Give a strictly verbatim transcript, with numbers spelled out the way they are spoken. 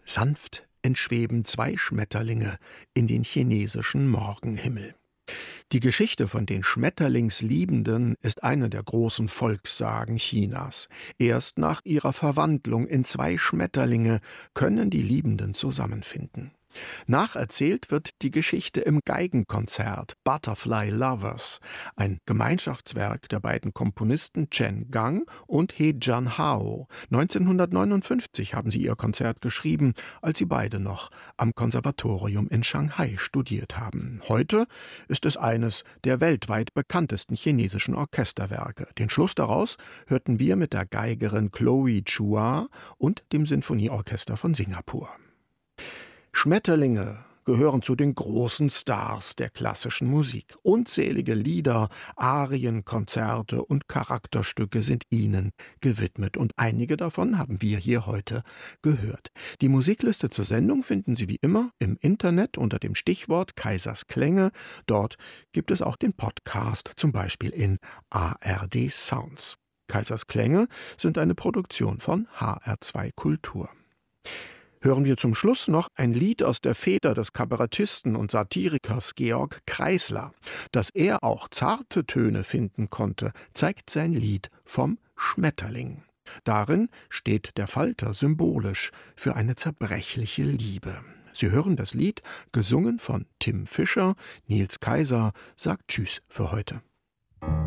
Sanft entschweben zwei Schmetterlinge in den chinesischen Morgenhimmel. Die Geschichte von den Schmetterlingsliebenden ist eine der großen Volkssagen Chinas. Erst nach ihrer Verwandlung in zwei Schmetterlinge können die Liebenden zusammenfinden. Nacherzählt wird die Geschichte im Geigenkonzert Butterfly Lovers, ein Gemeinschaftswerk der beiden Komponisten Chen Gang und He Jianhao. neunzehnhundertneunundfünfzig haben sie ihr Konzert geschrieben, als sie beide noch am Konservatorium in Shanghai studiert haben. Heute ist es eines der weltweit bekanntesten chinesischen Orchesterwerke. Den Schluss daraus hörten wir mit der Geigerin Chloe Chua und dem Sinfonieorchester von Singapur. Schmetterlinge gehören zu den großen Stars der klassischen Musik. Unzählige Lieder, Arien, Konzerte und Charakterstücke sind ihnen gewidmet und einige davon haben wir hier heute gehört. Die Musikliste zur Sendung finden Sie wie immer im Internet unter dem Stichwort Kaisers Klänge. Dort gibt es auch den Podcast, zum Beispiel in A R D Sounds. Kaisers Klänge sind eine Produktion von H R zwei Kultur. Hören wir zum Schluss noch ein Lied aus der Feder des Kabarettisten und Satirikers Georg Kreisler. Dass er auch zarte Töne finden konnte, zeigt sein Lied vom Schmetterling. Darin steht der Falter symbolisch für eine zerbrechliche Liebe. Sie hören das Lied, gesungen von Tim Fischer. Nils Kaiser sagt Tschüss für heute.